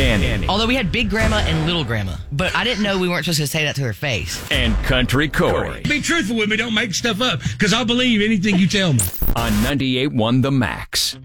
Danny. Although we had Big Grandma and Little Grandma. But I didn't know we weren't supposed to say that to her face. And Country Corey. Be truthful with me. Don't make stuff up, because I'll believe anything you tell me. On 98.1 The Max.